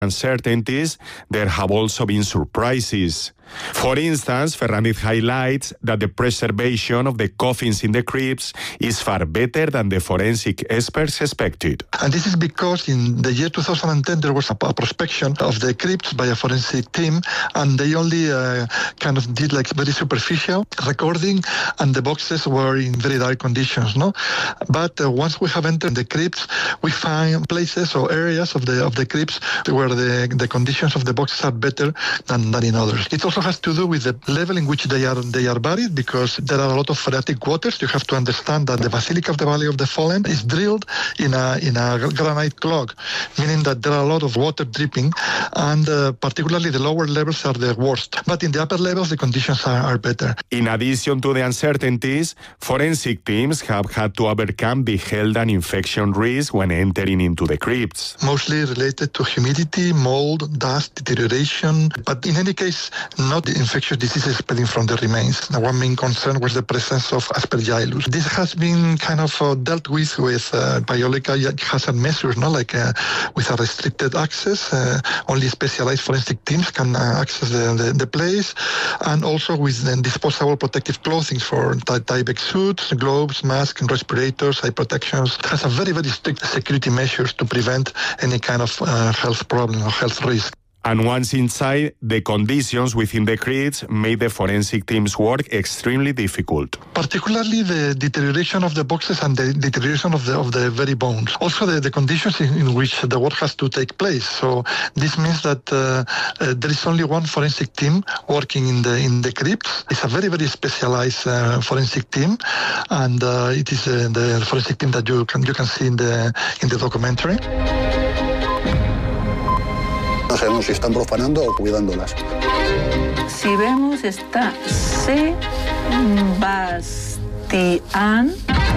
uncertainties, there have also been surprises. For instance, Fernández highlights that the preservation of the coffins in the crypts is far better than the forensic experts expected. And this is because in the year 2010 there was a prospection of the crypts by a forensic team, and they only kind of did like very superficial recording, and the boxes were in very dark conditions, no? But once we have entered the crypts, we find places or areas of the crypts where the conditions of the boxes are better than in others. It also has to do with the level in which they are buried, because there are a lot of phreatic waters. You have to understand that the Basilica of the Valley of the Fallen is drilled in a granite clog, meaning that there are a lot of water dripping, and particularly the lower levels are the worst. But in the upper levels, the conditions are better. In addition to the uncertainties, forensic teams have had to overcome the health and infection risk when entering into the crypts. Mostly related to humidity, mold, dust, deterioration, but in any case, not the infectious diseases spreading from the remains. The one main concern was the presence of Aspergillus. This has been kind of dealt with biological hazard measures, like with a restricted access. Only specialized forensic teams can access the place, and also with disposable protective clothing for Tyvek suits, gloves, masks, respirators, eye protections. It has a very, very strict security measures to prevent any kind of health problem or health risk. And once inside, the conditions within the crypts made the forensic team's work extremely difficult. Particularly the deterioration of the boxes and the deterioration of the very bones. Also the conditions in which the work has to take place. So this means that there is only one forensic team working in the crypts. It's a very, very specialized forensic team, and it is the forensic team that you can see in the documentary. No sabemos si están profanando o cuidándolas. Si vemos está Sebastián.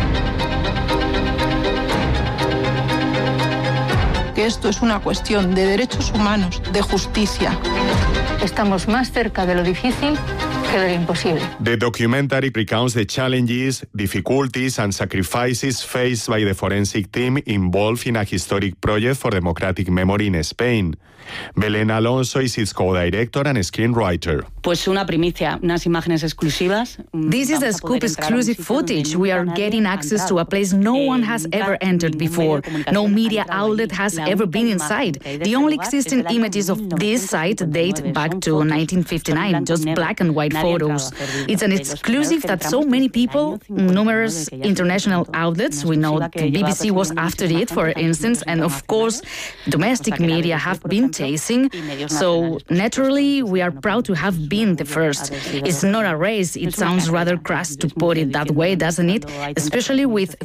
Que esto es una cuestión de derechos humanos, de justicia. Estamos más cerca de lo difícil que de lo imposible. The documentary recounts the challenges, difficulties and sacrifices faced by the forensic team involved in a historic project for democratic memory in Spain. Belén Alonso is its co-director and screenwriter. Pues una primicia, unas imágenes exclusivas. This is a scoop exclusive footage. We are getting access to a place no one has ever entered before. No media outlet has ever been inside. The only existing images of this site date back to 1959, just black and white photos. It's an exclusive that so many people, numerous international outlets, we know the BBC was after it, for instance, and of course, domestic media have been chasing. So naturally, we are proud to have been the first. It's not a race. It sounds rather crass to put it that way, doesn't it? Especially with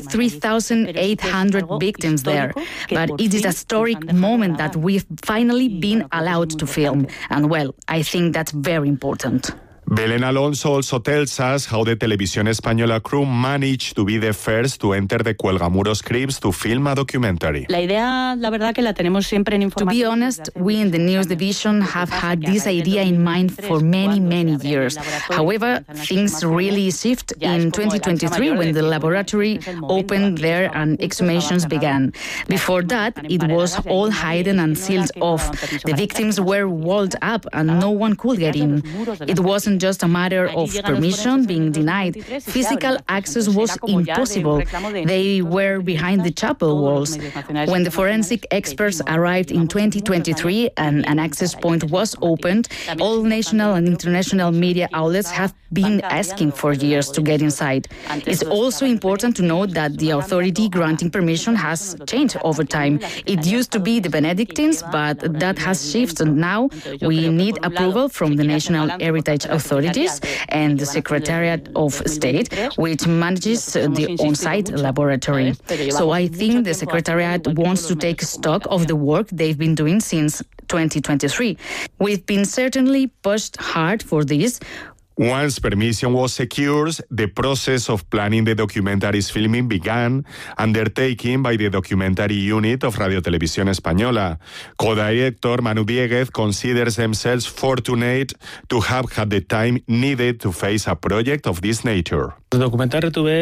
33,800 victims there. But it is a historic moment that we've finally been allowed to film. And well, I think that's very important. Belén Alonso also tells us how the Televisión Española crew managed to be the first to enter the Cuelgamuros crypts to film a documentary. La idea, la verdad, que la tenemos siempre en información. To be honest, we in the news division have had this idea in mind for many, many years. However, things really shift in 2023 when the laboratory opened there and exhumations began. Before that, it was all hidden and sealed off. The victims were walled up and no one could get in. It wasn't just a matter of permission being denied. Physical access was impossible. They were behind the chapel walls. When the forensic experts arrived in 2023 and an access point was opened, all national and international media outlets have been asking for years to get inside. It's also important to note that the authority granting permission has changed over time. It used to be the Benedictines, but that has shifted now. We need approval from the National Heritage Authorities and the Secretariat of State, which manages the on-site laboratory. So I think the Secretariat wants to take stock of the work they've been doing since 2023. We've been certainly pushed hard for this. Once permission was secured, the process of planning the documentary's filming began, undertaken by the documentary unit of Radio Televisión Española. Co-director Manu Dieguez considers themselves fortunate to have had the time needed to face a project of this nature. Documenta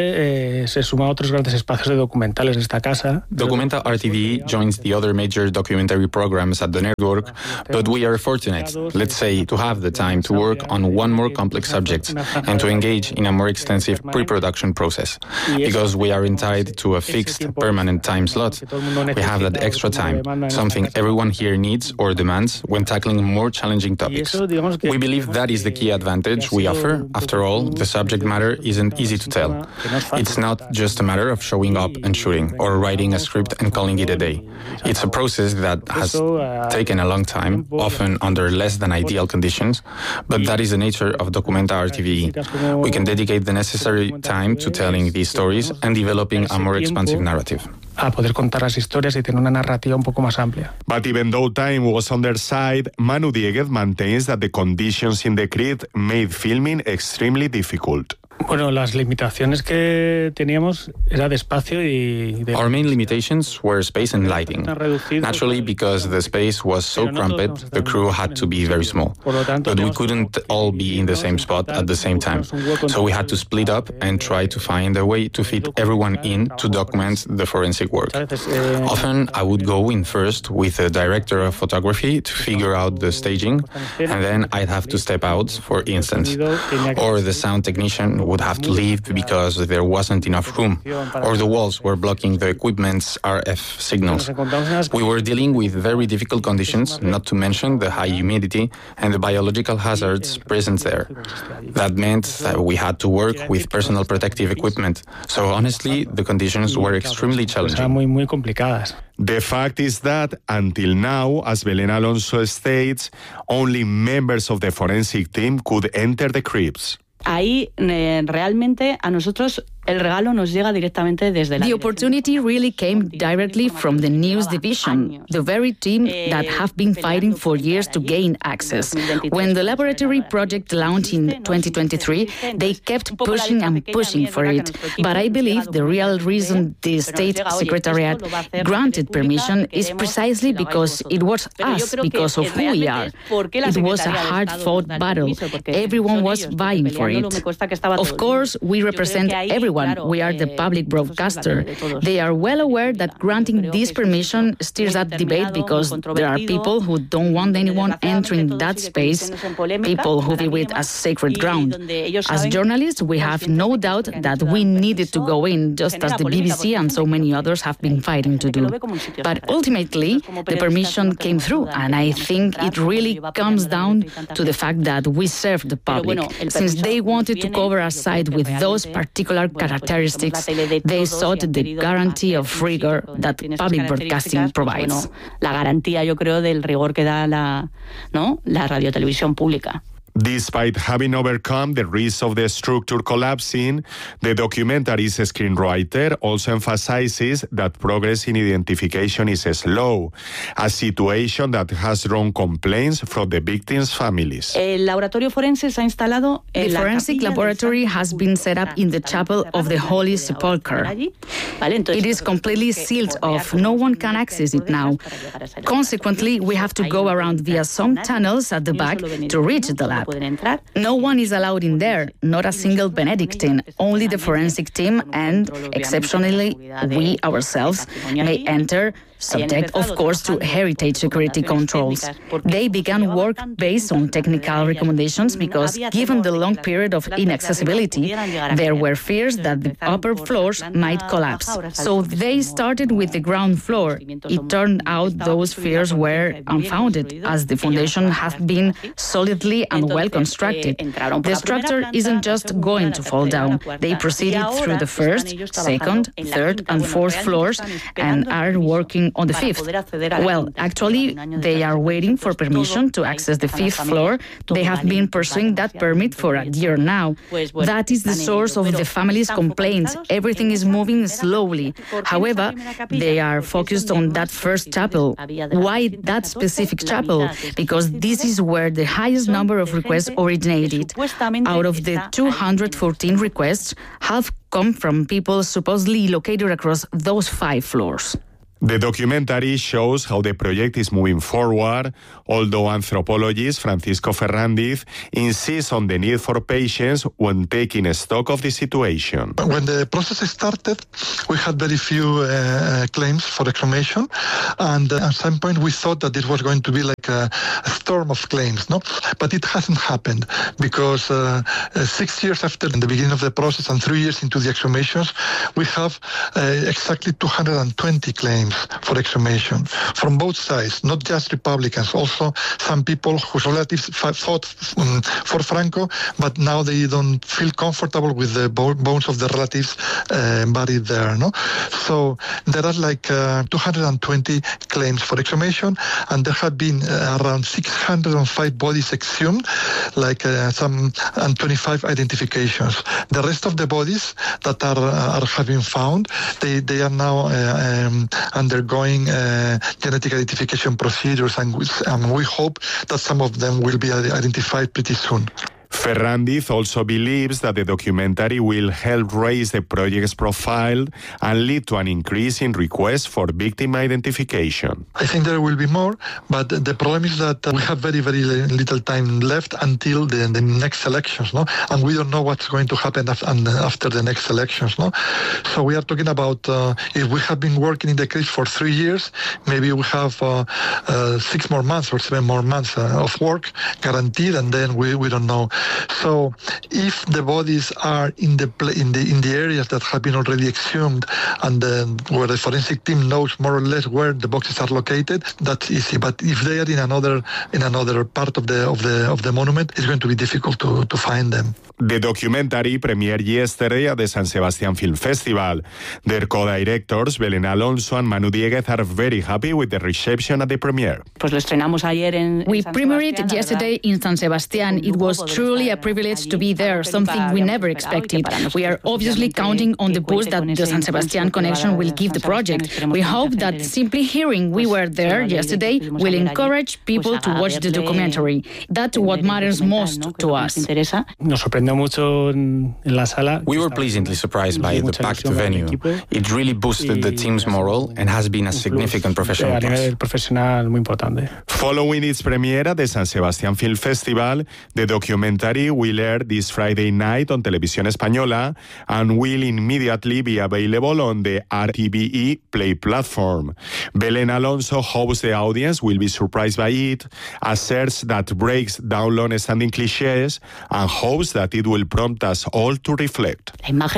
RTV se suma a otros grandes espacios de documentales de esta casa. Documenta RTV joins the other major documentary programs at the network, but we are fortunate, let's say, to have the time to work on one more complex subject and to engage in a more extensive pre-production process. Because we aren't tied to a fixed, permanent time slot, we have that extra time, something everyone here needs or demands when tackling more challenging topics. We believe that is the key advantage we offer. After all, the subject matter isn't easy to tell. It's not just a matter of showing up and shooting or writing a script and calling it a day. It's a process that has taken a long time, often under less than ideal conditions, but that is the nature of Documenta RTV. We can dedicate the necessary time to telling these stories and developing a more expansive narrative. A poder contar las historias y tener una narrativa un poco más amplia. But even though time was on their side, Manu Dieguez maintains that the conditions in the crypt made filming extremely difficult. Bueno, las limitaciones que teníamos era de espacio y de... Our main limitations were space and lighting. Naturally, because the space was so cramped, the crew had to be very small. But we couldn't all be in the same spot at the same time. So we had to split up and try to find a way to fit everyone in to document the forensic work. Often, I would go in first with a director of photography to figure out the staging, and then I'd have to step out, for instance. Or the sound technician would have to leave because there wasn't enough room, or the walls were blocking the equipment's RF signals. We were dealing with very difficult conditions, not to mention the high humidity and the biological hazards present there. That meant that we had to work with personal protective equipment. So honestly, the conditions were extremely challenging. Muy complicadas. The fact is that, until now, as Belén Alonso states, only members of the forensic team could enter the crypts. Ahí realmente a nosotros el regalo nos llega directamente desde la... The opportunity really came directly from the news division, the very team that have been fighting for years to gain access. When the laboratory project launched in 2023, they kept pushing and pushing for it. But I believe the real reason the State Secretariat granted permission is precisely because it was us, because of who we are. It was a hard-fought battle. Everyone was vying for it. Of course, we represent everyone. We are the public broadcaster. They are well aware that granting this permission stirs up debate because there are people who don't want anyone entering that space, people who view it as sacred ground. As journalists, we have no doubt that we needed to go in, just as the BBC and so many others have been fighting to do. But ultimately, the permission came through, and I think it really comes down to the fact that we serve the public. Since they wanted to cover our side with those particular characteristics, they sought the guarantee of rigor that public broadcasting provides. La garantía, yo creo, del rigor que da la radiotelevisión pública. Despite having overcome the risk of the structure collapsing, the documentary's screenwriter also emphasizes that progress in identification is slow, a situation that has drawn complaints from the victims' families. El laboratorio forense se ha instalado en The forensic laboratory has been set up in the chapel of the Holy Sepulchre. It is completely sealed off. No one can access it now. Consequently, we have to go around via some tunnels at the back to reach the lab. No one is allowed in there, not a single Benedictine. Only the forensic team and, exceptionally, we ourselves may enter, subject, of course, to heritage security controls. They began work based on technical recommendations because, given the long period of inaccessibility, there were fears that the upper floors might collapse. So they started with the ground floor. It turned out those fears were unfounded, as the foundation has been solidly and well constructed. The structure isn't just going to fall down. They proceeded through the first, second, third, and fourth floors and are working on the fifth. Well, actually, they are waiting for permission to access the fifth floor. They have been pursuing that permit for a year now. That is the source of the family's complaints. Everything is moving slowly. However, they are focused on that first chapel. Why that specific chapel? Because this is where the highest number of requests originated. Out of the 214 requests, half come from people supposedly located across those 5 floors. The documentary shows how the project is moving forward, although anthropologist Francisco Ferrandiz insists on the need for patience when taking stock of the situation. When the process started, we had very few claims for exhumation, and at some point we thought that it was going to be like a storm of claims, no? But it hasn't happened, because 6 years after the beginning of the process and 3 years into the exhumations, we have exactly 220 claims for exhumation from both sides, not just Republicans, also some people whose relatives fought for Franco, but now they don't feel comfortable with the bones of the relatives buried there. No, so there are like 220 claims for exhumation, and there have been around 605 bodies exhumed, like some and 25 identifications. The rest of the bodies that are having found, they are now undergoing genetic identification procedures, and we hope that some of them will be identified pretty soon. Ferrandiz also believes that the documentary will help raise the project's profile and lead to an increase in requests for victim identification. I think there will be more, but the problem is that we have very, very little time left until the next elections, no? And we don't know what's going to happen after the next elections, no? So we are talking about, if we have been working in the case for 3 years, maybe we have 6 more months or 7 more months of work guaranteed, and then we don't know. So if the bodies are in the areas that have been already exhumed, and where the forensic team knows more or less where the boxes are located, that's easy. But if they are in another part of the monument, it's going to be difficult to find them. The documentary premiered yesterday at the San Sebastián Film Festival. Their co-directors, Belén Alonso and Manu Dieguez, are very happy with the reception at the premiere. We premiered it yesterday in San Sebastián. It was truly a privilege to be there, something we never expected. We are obviously counting on the boost that the San Sebastián connection will give the project. We hope that simply hearing we were there yesterday will encourage people to watch the documentary. That's what matters most to us. We were pleasantly surprised by the packed venue. It really boosted the team's morale and has been a significant professional plus. Following its premiere at the San Sebastián Film Festival, the documentary will air this Friday night on Televisión Española and will immediately be available on the RTVE Play platform. Belén Alonso hopes the audience will be surprised by it, asserts that breaks down long-standing clichés, and hopes that it will prompt us all to reflect.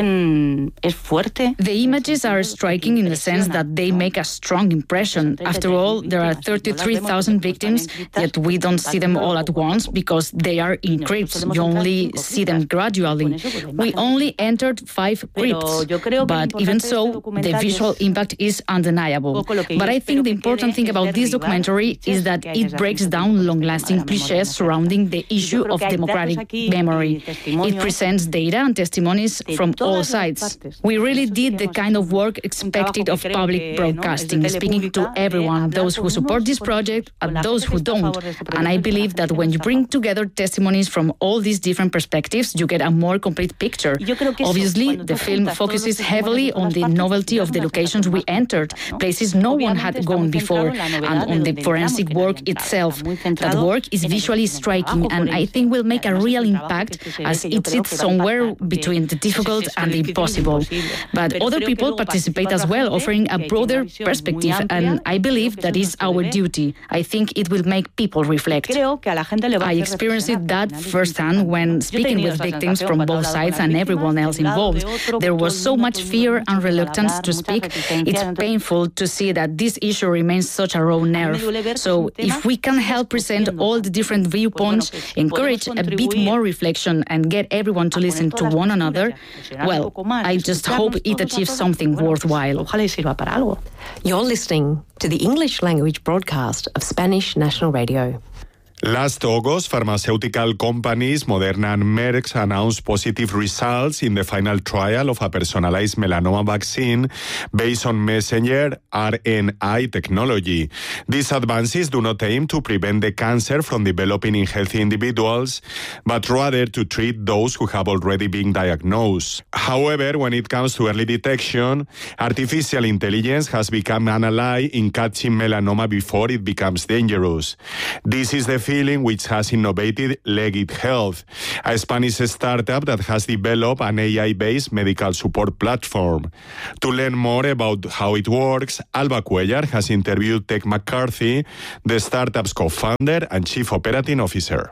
The images are striking in the sense that they make a strong impression. After all, there are 33,000 victims, yet we don't see them all at once because they are in crypts. You only see them gradually. We only entered 5 crypts, but even so, the visual impact is undeniable. But I think the important thing about this documentary is that it breaks down long-lasting clichés surrounding the issue of democratic memory. It presents data and testimonies from all sides. We really did the kind of work expected of public broadcasting, speaking to everyone, those who support this project and those who don't. And I believe that when you bring together testimonies from all these different perspectives, you get a more complete picture. Obviously, the film focuses heavily on the novelty of the locations we entered, places no one had gone before, and on the forensic work itself. That work is visually striking and I think will make a real impact, as it sits somewhere between the difficult and the impossible. But other people participate as well, offering a broader perspective, and I believe that is our duty. I think it will make people reflect. I experienced that firsthand when speaking with victims from both sides and everyone else involved. There was so much fear and reluctance to speak. It's painful to see that this issue remains such a raw nerve. So if we can help present all the different viewpoints, encourage a bit more reflection and get everyone to listen to one another, well, I just hope it achieves something worthwhile. You're listening to the English language broadcast of Spanish National Radio. Last August, pharmaceutical companies Moderna and Merck announced positive results in the final trial of a personalized melanoma vaccine based on messenger RNA technology. These advances do not aim to prevent the cancer from developing in healthy individuals, but rather to treat those who have already been diagnosed. However, when it comes to early detection, artificial intelligence has become an ally in catching melanoma before it becomes dangerous. This is the feeling which has innovated Legit Health, a Spanish startup that has developed an AI-based medical support platform. To learn more about how it works, Alba Cuellar has interviewed Tech McCarthy, the startup's co-founder and chief operating officer.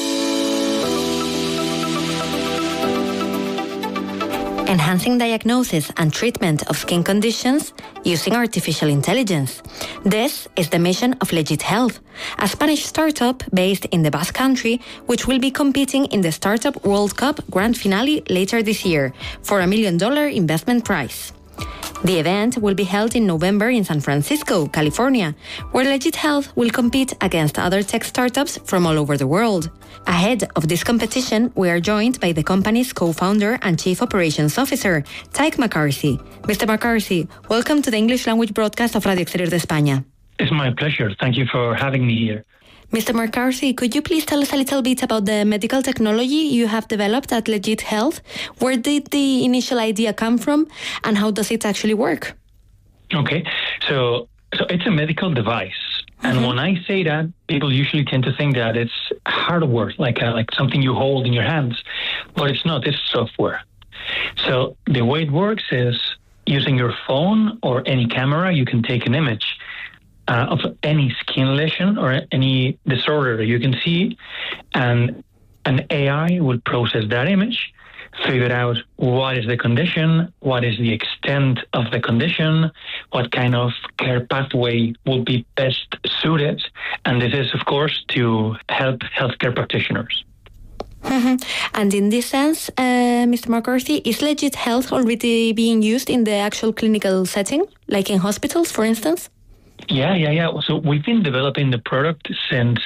Enhancing diagnosis and treatment of skin conditions using artificial intelligence. This is the mission of Legit Health, a Spanish startup based in the Basque Country, which will be competing in the Startup World Cup Grand Finale later this year for $1 million investment prize. The event will be held in November in San Francisco, California, where Legit Health will compete against other tech startups from all over the world. Ahead of this competition, we are joined by the company's co-founder and chief operations officer, Tech McCarthy. Mr. McCarthy, welcome to the English language broadcast of Radio Exterior de España. It's my pleasure. Thank you for having me here. Mr. McCarthy, could you please tell us a little bit about the medical technology you have developed at Legit Health? Where did the initial idea come from, and how does it actually work? Okay, so it's a medical device. And when I say that, people usually tend to think that it's hardware, like something you hold in your hands. But it's not, it's software. So the way it works is using your phone or any camera, you can take an image of any skin lesion or any disorder that you can see, and an AI will process that image, figure out what is the condition, what is the extent of the condition, what kind of care pathway will be best suited. And this is, of course, to help healthcare practitioners. And in this sense, Mr. McCarthy, is Legit Health already being used in the actual clinical setting, like in hospitals, for instance? Yeah. So we've been developing the product since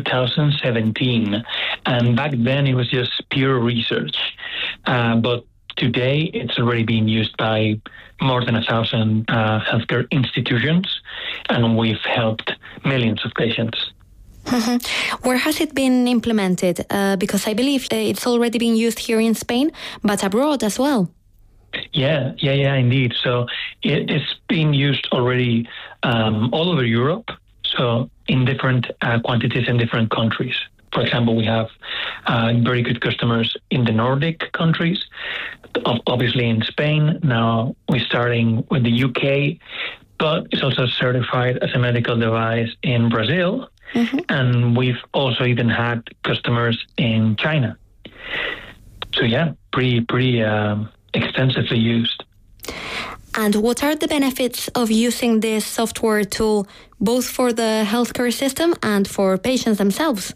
2017. And back then it was just pure research. But today it's already being used by more than 1,000 healthcare institutions. And we've helped millions of patients. Where has it been implemented? Because I believe it's already being used here in Spain, but abroad as well. Yeah, indeed. So it's being used already all over Europe, so in different quantities in different countries. For example, we have very good customers in the Nordic countries, obviously in Spain. Now we're starting with the UK, but it's also certified as a medical device in Brazil. And we've also even had customers in China. So yeah, pretty extensively used. And what are the benefits of using this software tool, both for the healthcare system and for patients themselves?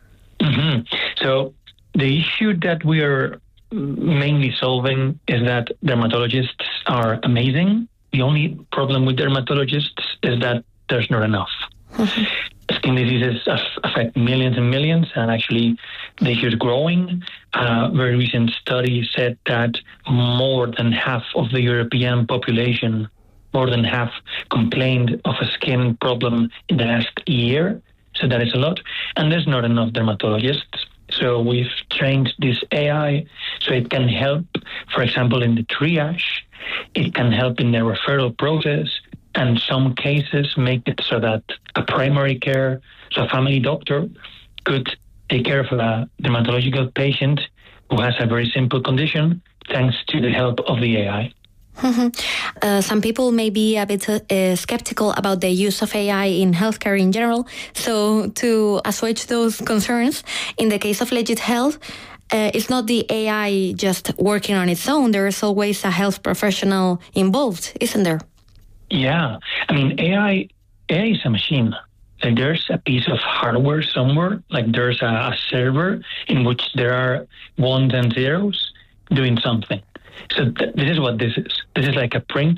So the issue that we are mainly solving is that dermatologists are amazing. The only problem with dermatologists is that there's not enough. Skin diseases affect millions and millions, and actually the issue is growing. Very recent study said that more than half of the European population, more than half, complained of a skin problem in the last year. So that is a lot. And there's not enough dermatologists. So we've trained this AI so it can help, for example, in the triage. It can help in the referral process. And some cases make it so that a primary care, so a family doctor, could take care of a dermatological patient who has a very simple condition thanks to the help of the AI. Some people may be a bit skeptical about the use of AI in healthcare in general. So to assuage those concerns, in the case of Legit Health, it's not the AI just working on its own. There is always a health professional involved, isn't there? Yeah. I mean, AI is a machine. Like there's a piece of hardware somewhere, like there's a server in which there are ones and zeros doing something. So this is what this is. This is like a printer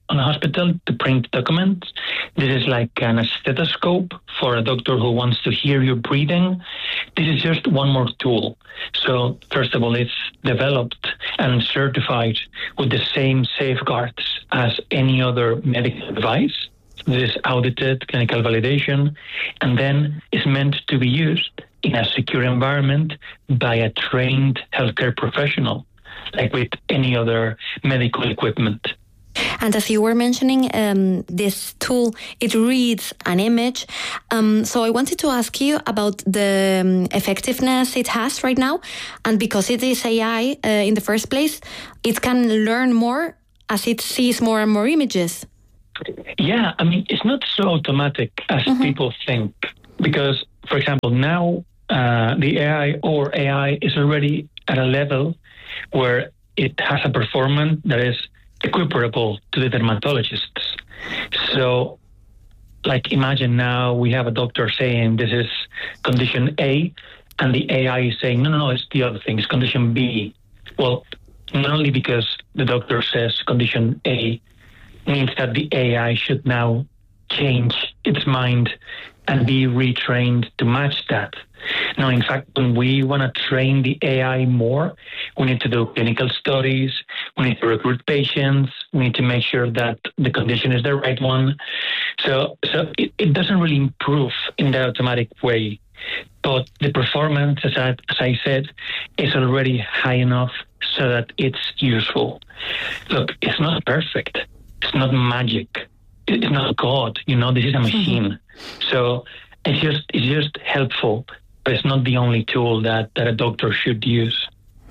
on a hospital to print documents. This is like a stethoscope for a doctor who wants to hear you breathing. This is just one more tool. So first of all, it's developed and certified with the same safeguards as any other medical device. This is audited, clinical validation, and then is meant to be used in a secure environment by a trained healthcare professional, like with any other medical equipment. And as you were mentioning, this tool, it reads an image. So I wanted to ask you about the effectiveness it has right now. And because it is AI in the first place, it can learn more as it sees more and more images. Yeah, I mean, it's not so automatic as people think. Because, for example, now the AI is already at a level where it has a performance that is equiparable to the dermatologists. So, like, imagine now we have a doctor saying this is condition A, and the AI is saying, no, it's the other thing, it's condition B. Well, not only because the doctor says condition A means that the AI should now change its mind and be retrained to match that. Now, in fact, when we want to train the AI more, we need to do clinical studies, we need to recruit patients, we need to make sure that the condition is the right one. So it doesn't really improve in the automatic way. But the performance, as I said, is already high enough so that it's useful. Look, it's not perfect. It's not magic. It's not God. This is a machine. So it's just helpful, but it's not the only tool that a doctor should use.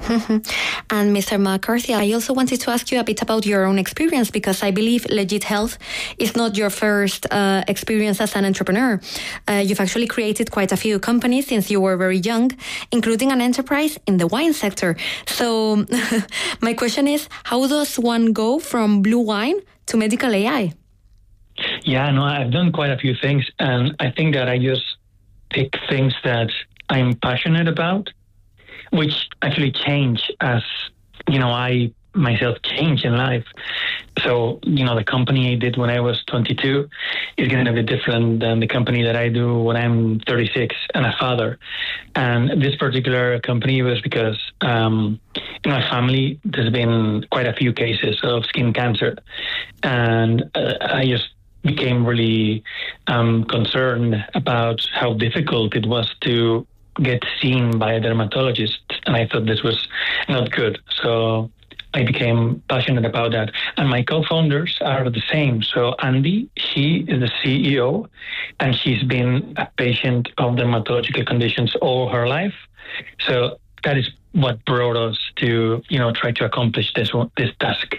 And Mr. McCarthy, I also wanted to ask you a bit about your own experience, because I believe Legit Health is not your first experience as an entrepreneur. You've actually created quite a few companies since you were very young, including an enterprise in the wine sector. So my question is, how does one go from blue wine to medical AI? Yeah, no, I've done quite a few things, and I think that I just pick things that I'm passionate about, which actually change as, I myself change in life. So, the company I did when I was 22 is going to be different than the company that I do when I'm 36 and a father. And this particular company was because in my family, there's been quite a few cases of skin cancer. And I just became really concerned about how difficult it was to get seen by a dermatologist, and I thought this was not good. So I became passionate about that. And my co-founders are the same. So Andy, she is the CEO, and she's been a patient of dermatological conditions all her life. So that is what brought us to, try to accomplish this task.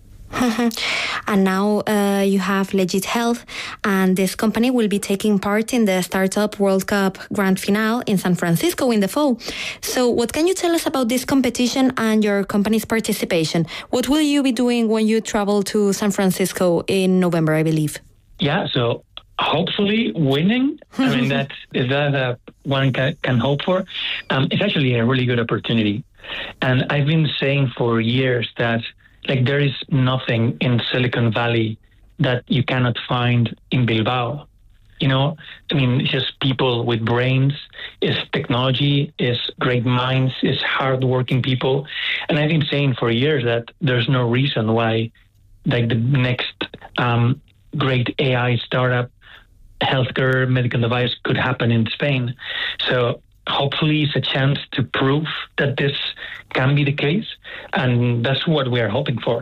And now you have Legit Health, and this company will be taking part in the Startup World Cup Grand Finale in San Francisco in the fall. So what can you tell us about this competition and your company's participation? What will you be doing when you travel to San Francisco in November, I believe? Yeah, so hopefully winning. I mean, that one can hope for. It's actually a really good opportunity. And I've been saying for years that there is nothing in Silicon Valley that you cannot find in Bilbao. It's just people with brains, it's technology, it's great minds, it's hardworking people. And I've been saying for years that there's no reason why, the next great AI startup, healthcare, medical device could happen in Spain. So hopefully it's a chance to prove that this can be the case, and that's what we are hoping for.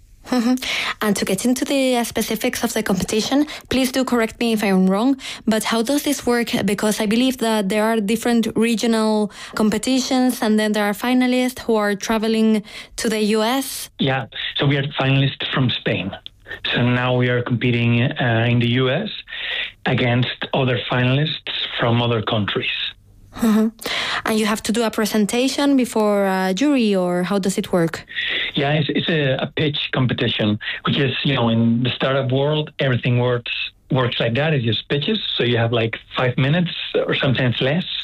And to get into the specifics of the competition, please do correct me if I'm wrong, but how does this work? Because I believe that there are different regional competitions, and then there are finalists who are traveling to the US. Yeah, so we are finalists from Spain. So now we are competing in the US against other finalists from other countries. And you have to do a presentation before a jury, or how does it work? Yeah, it's a pitch competition, which is, in the startup world, everything works like that. It's just pitches. So you have 5 minutes or sometimes less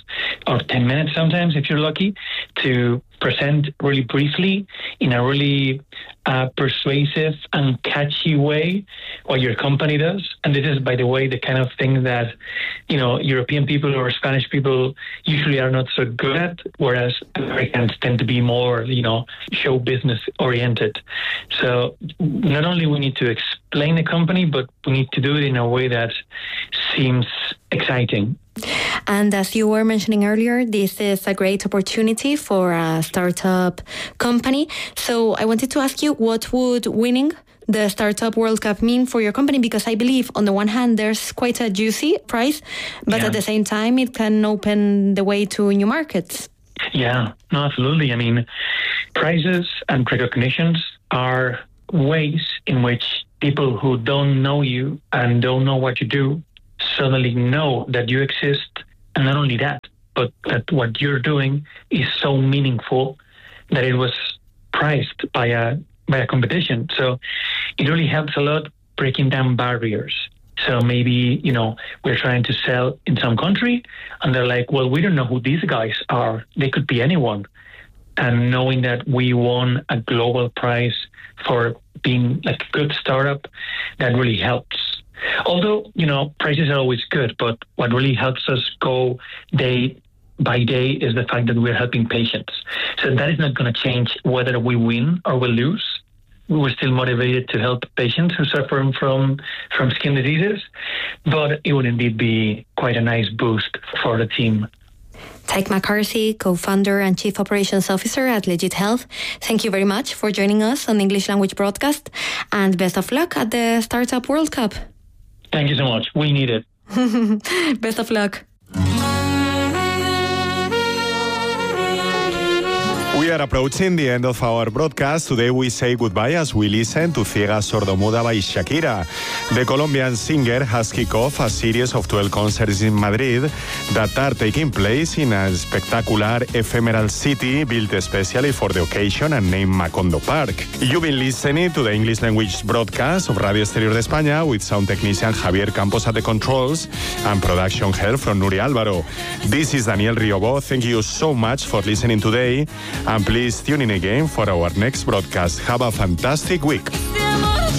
or 10 minutes sometimes, if you're lucky, to present really briefly in a really persuasive and catchy way what your company does. And this is, by the way, the kind of thing that, European people or Spanish people usually are not so good at, whereas Americans tend to be more, show business oriented. So not only we need to explain the company, but we need to do it in a way that seems exciting. And as you were mentioning earlier, this is a great opportunity for a startup company. So I wanted to ask you, what would winning the Startup World Cup mean for your company? Because I believe on the one hand, there's quite a juicy prize, but at the same time, it can open the way to new markets. Yeah, no, absolutely. I mean, prizes and recognitions are ways in which people who don't know you and don't know what you do suddenly know that you exist, and not only that, but that what you're doing is so meaningful that it was prized by a competition. So it really helps a lot breaking down barriers. So maybe, we're trying to sell in some country and they're like, well, we don't know who these guys are. They could be anyone. And knowing that we won a global prize for being like a good startup, that really helps. Although, prizes are always good, but what really helps us go day by day is the fact that we're helping patients. So that is not going to change whether we win or we lose. We're still motivated to help patients who suffer from skin diseases, but it would indeed be quite a nice boost for the team. Tyke McCarthy, co-founder and chief operations officer at Legit Health, thank you very much for joining us on the English language broadcast, and best of luck at the Startup World Cup. Thank you so much. We need it. Best of luck. We are approaching the end of our broadcast. Today we say goodbye as we listen to Ciega Sordomuda by Shakira. The Colombian singer has kicked off a series of 12 concerts in Madrid that are taking place in a spectacular ephemeral city built especially for the occasion and named Macondo Park. You've been listening to the English language broadcast of Radio Exterior de España with sound technician Javier Campos at the controls and production help from Nuri Álvaro. This is Daniel Riobó. Thank you so much for listening today. And please tune in again for our next broadcast. Have a fantastic week.